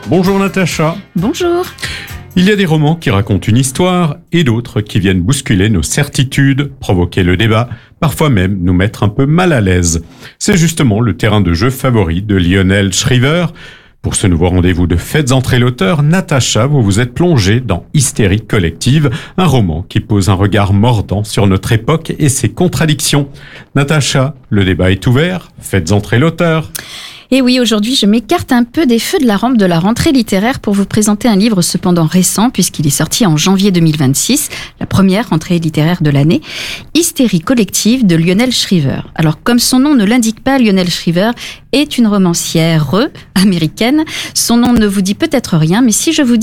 Bonjour Natacha. Bonjour. Il y a des romans qui racontent une histoire et d'autres qui viennent bousculer nos certitudes, provoquer le débat, parfois même nous mettre un peu mal à l'aise. C'est justement le terrain de jeu favori de Lionel Shriver. Pour ce nouveau rendez-vous de Faites entrer l'auteur, Natacha, vous vous êtes plongée dans Hystérie collective, un roman qui pose un regard mordant sur notre époque et ses contradictions. Natacha, le débat est ouvert, faites entrer l'auteur. Et oui, aujourd'hui, je m'écarte un peu des feux de la rampe de la rentrée littéraire pour vous présenter un livre cependant récent, puisqu'il est sorti en janvier 2026, la première rentrée littéraire de l'année, Hystérie collective de Lionel Shriver. Alors, comme son nom ne l'indique pas, Lionel Shriver est une romancière américaine. Son nom ne vous dit peut-être rien, mais si je vous